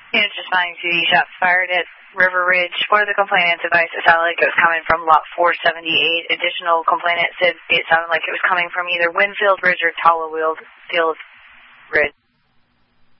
Units responding to the shots fired at River Ridge. One of the complainants advised it sounded like it was coming from lot 478. Additional complainant said it sounded like it was coming from either Winfield Ridge or Tallowfield Ridge.